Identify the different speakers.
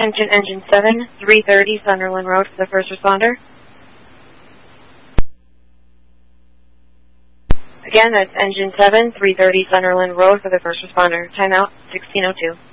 Speaker 1: Attention Engine 7, 330 Sunderland Road for the first responder. Again, that's Engine 7, 330 Sunderland Road for the first responder. Timeout, 16:02.